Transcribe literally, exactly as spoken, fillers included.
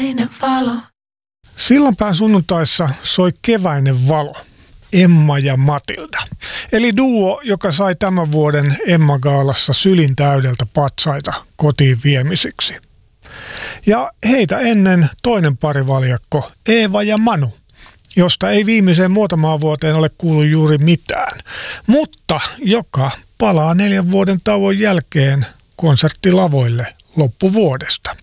keväinen valo. Sillanpään sunnuntaissa soi keväinen valo. Emma ja Matilda. Eli duo, joka sai tämän vuoden Emma-gaalassa sylin täydeltä patsaita kotiin viemisiksi. Ja heitä ennen toinen parivaljakko, Eeva ja Manu, josta ei viimeiseen muutamaan vuoteen ole kuullut juuri mitään, mutta joka palaa neljän vuoden tauon jälkeen konserttilavoille loppuvuodesta.